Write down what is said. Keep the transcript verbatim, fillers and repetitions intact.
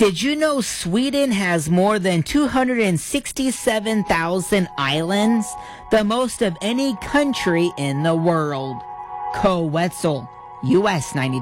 Did you know Sweden has more than two hundred sixty-seven thousand islands? The most of any country in the world. Ko Wetzel, U S ninety.